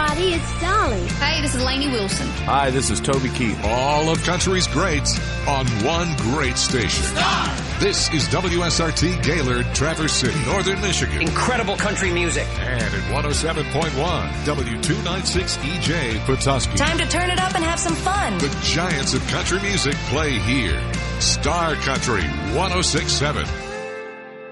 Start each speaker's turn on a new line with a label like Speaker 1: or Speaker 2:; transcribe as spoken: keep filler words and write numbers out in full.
Speaker 1: everybody. It's Dolly.
Speaker 2: Hey, this is Lainey Wilson.
Speaker 3: Hi, this is Toby Keith.
Speaker 4: All of country's greats on one great station. Star! This is W S R T Gaylord, Traverse City, Northern Michigan.
Speaker 5: Incredible country music.
Speaker 4: And at one oh seven point one, W two ninety-six E J, Petoskey.
Speaker 6: Time to turn it up and have some fun.
Speaker 4: The giants of country music play here. Star Country one oh six point seven.